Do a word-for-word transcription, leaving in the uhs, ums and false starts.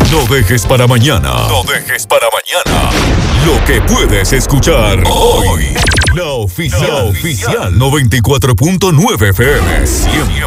No dejes para mañana. No dejes para mañana lo que puedes escuchar hoy. La oficial, la oficial noventa y cuatro punto nueve F M. Siempre,